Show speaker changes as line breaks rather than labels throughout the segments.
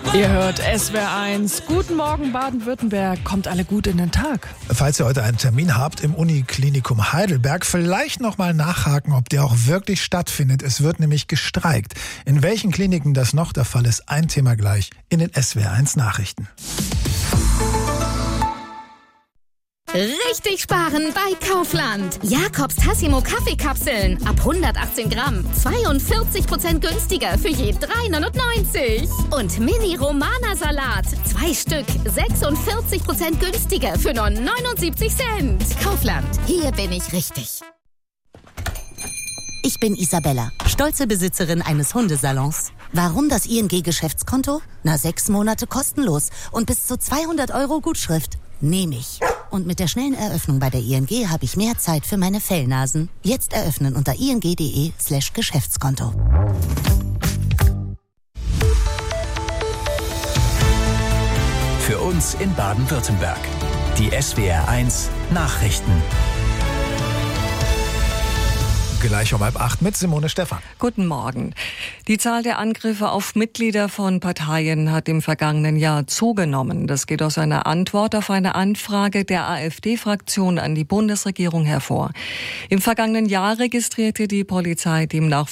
Ihr hört SWR1. Guten Morgen Baden-Württemberg. Kommt alle gut in den Tag.
Falls ihr heute einen Termin habt im Uniklinikum Heidelberg, vielleicht nochmal nachhaken, ob der auch wirklich stattfindet. Es wird nämlich gestreikt. In welchen Kliniken das noch der Fall ist, ein Thema gleich in den SWR1 Nachrichten.
Richtig sparen bei Kaufland. Jakobs Tassimo Kaffeekapseln ab 118 Gramm. 42% günstiger für je 3,99. Und Mini Romana Salat. 2 Stück. 46% günstiger für nur 79 Cent. Kaufland. Hier bin ich richtig.
Ich bin Isabella, stolze Besitzerin eines Hundesalons. Warum das ING-Geschäftskonto? 6 Monate kostenlos und bis zu 200 € Gutschrift. Nehme ich. Und mit der schnellen Eröffnung bei der ING habe ich mehr Zeit für meine Fellnasen. Jetzt eröffnen unter ing.de/Geschäftskonto.
Für uns in Baden-Württemberg. Die SWR1 Nachrichten.
Gleich um 7:30 mit Simone Stephan.
Guten Morgen. Die Zahl der Angriffe auf Mitglieder von Parteien hat im vergangenen Jahr zugenommen. Das geht aus einer Antwort auf eine Anfrage der AfD-Fraktion an die Bundesregierung hervor. Im vergangenen Jahr registrierte die Polizei demnach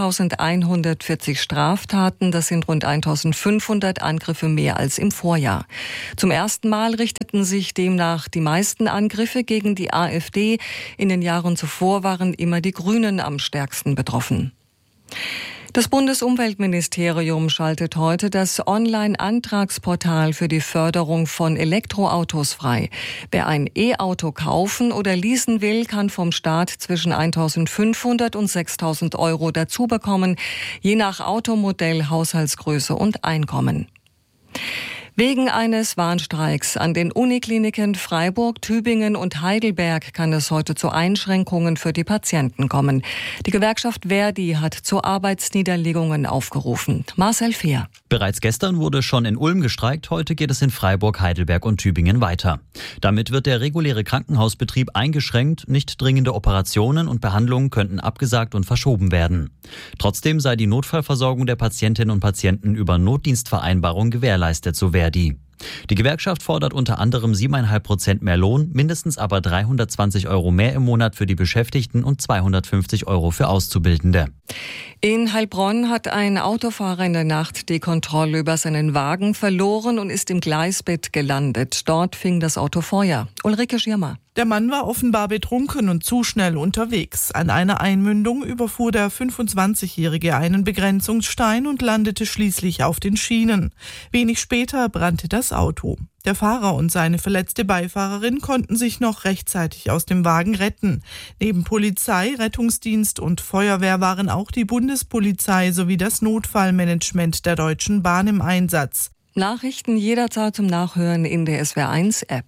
5.140 Straftaten. Das sind rund 1.500 Angriffe mehr als im Vorjahr. Zum ersten Mal richteten sich demnach die meisten Angriffe gegen die AfD. In den Jahren zuvor waren immer die Grünen am stärksten betroffen. Das Bundesumweltministerium schaltet heute das Online-Antragsportal für die Förderung von Elektroautos frei. Wer ein E-Auto kaufen oder leasen will, kann vom Staat zwischen 1.500 und 6.000 € dazu bekommen, je nach Automodell, Haushaltsgröße und Einkommen. Wegen eines Warnstreiks an den Unikliniken Freiburg, Tübingen und Heidelberg kann es heute zu Einschränkungen für die Patienten kommen. Die Gewerkschaft ver.di hat zu Arbeitsniederlegungen aufgerufen. Marcel Fehr.
Bereits gestern wurde schon in Ulm gestreikt, heute geht es in Freiburg, Heidelberg und Tübingen weiter. Damit wird der reguläre Krankenhausbetrieb eingeschränkt, nicht dringende Operationen und Behandlungen könnten abgesagt und verschoben werden. Trotzdem sei die Notfallversorgung der Patientinnen und Patienten über Notdienstvereinbarung gewährleistet, so ver.di. Die Gewerkschaft fordert unter anderem 7,5% mehr Lohn, mindestens aber 320 € mehr im Monat für die Beschäftigten und 250 € für Auszubildende.
In Heilbronn hat ein Autofahrer in der Nacht die Kontrolle über seinen Wagen verloren und ist im Gleisbett gelandet. Dort fing das Auto Feuer. Ulrike Schirmer.
Der Mann war offenbar betrunken und zu schnell unterwegs. An einer Einmündung überfuhr der 25-Jährige einen Begrenzungsstein und landete schließlich auf den Schienen. Wenig später brannte das Auto. Der Fahrer und seine verletzte Beifahrerin konnten sich noch rechtzeitig aus dem Wagen retten. Neben Polizei, Rettungsdienst und Feuerwehr waren auch die Bundespolizei sowie das Notfallmanagement der Deutschen Bahn im Einsatz.
Nachrichten jederzeit zum Nachhören in der SWR1-App.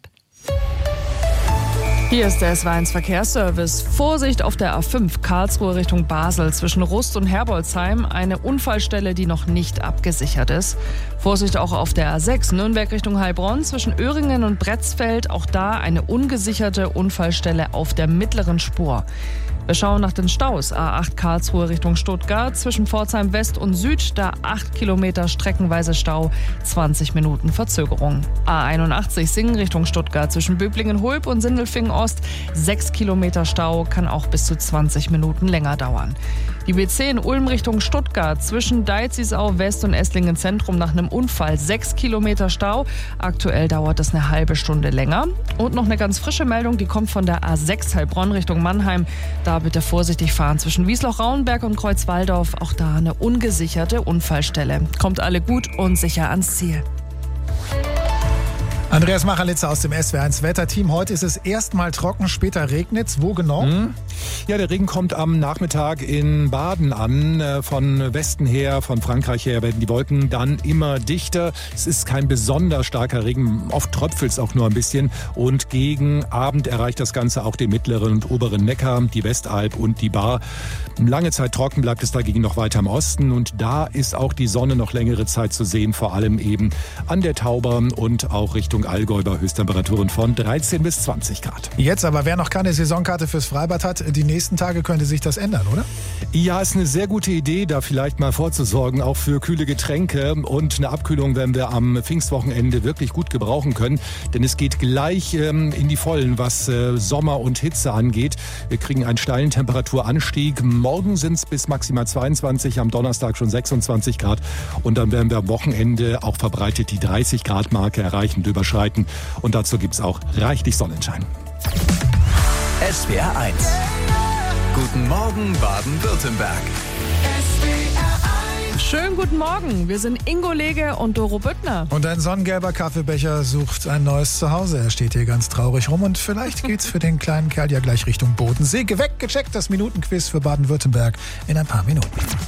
Hier ist der SWR1 Verkehrsservice. Vorsicht auf der A5 Karlsruhe Richtung Basel zwischen Rust und Herbolzheim. Eine Unfallstelle, die noch nicht abgesichert ist. Vorsicht auch auf der A6 Nürnberg Richtung Heilbronn zwischen Öhringen und Bretzfeld. Auch da eine ungesicherte Unfallstelle auf der mittleren Spur. Wir schauen nach den Staus. A8 Karlsruhe Richtung Stuttgart zwischen Pforzheim West und Süd. Da 8 Kilometer streckenweise Stau, 20 Minuten Verzögerung. A81 Singen Richtung Stuttgart zwischen Böblingen-Hulb und Sindelfingen Ost. 6 Kilometer Stau, kann auch bis zu 20 Minuten länger dauern. Die B10 Ulm Richtung Stuttgart zwischen Deizisau West und Esslingen Zentrum nach einem Unfall. 6 Kilometer Stau. Aktuell dauert es eine halbe Stunde länger. Und noch eine ganz frische Meldung, die kommt von der A6 Heilbronn Richtung Mannheim. Da bitte vorsichtig fahren zwischen Wiesloch-Rauenberg und Kreuzwaldorf. Auch da eine ungesicherte Unfallstelle. Kommt alle gut und sicher ans Ziel.
Andreas Machelitzer aus dem SWR1 Wetterteam. Heute ist es erstmal trocken, später regnet es. Wo genau?
Ja, der Regen kommt am Nachmittag in Baden an. Von Westen her, von Frankreich her werden die Wolken dann immer dichter. Es ist kein besonders starker Regen. Oft tröpfelt es auch nur ein bisschen. Und gegen Abend erreicht das Ganze auch den mittleren und oberen Neckar, die Westalb und die Baar. Lange Zeit trocken bleibt es dagegen noch weiter im Osten. Und da ist auch die Sonne noch längere Zeit zu sehen. Vor allem eben an der Tauber und auch Richtung Richtung Allgäu bei Höchsttemperaturen von 13 bis 20 Grad.
Jetzt aber, wer noch keine Saisonkarte fürs Freibad hat, die nächsten Tage könnte sich das ändern, oder?
Ja, ist eine sehr gute Idee, da vielleicht mal vorzusorgen, auch für kühle Getränke. Und eine Abkühlung werden wir am Pfingstwochenende wirklich gut gebrauchen können. Denn es geht gleich in die Vollen, was Sommer und Hitze angeht. Wir kriegen einen steilen Temperaturanstieg. Morgen sind es bis maximal 22, am Donnerstag schon 26 Grad. Und dann werden wir am Wochenende auch verbreitet die 30 Grad Marke erreichen und überschreiten. Und dazu gibt es auch reichlich Sonnenschein.
SWR 1. Guten Morgen Baden-Württemberg.
Schönen guten Morgen, wir sind Ingo Lege und Doro Büttner.
Und ein sonnengelber Kaffeebecher sucht ein neues Zuhause. Er steht hier ganz traurig rum und vielleicht geht's für den kleinen Kerl ja gleich Richtung Bodensee. Weggecheckt, das Minutenquiz für Baden-Württemberg in ein paar Minuten.